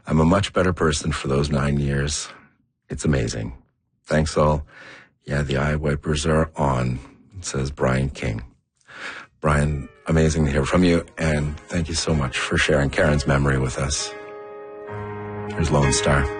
I'm a much better person for those 9 years. It's amazing. Thanks all. Yeah, the eye wipers are on, says Brian King. Brian, amazing to hear from you, and thank you so much for sharing Karen's memory with us. Here's Lone Star.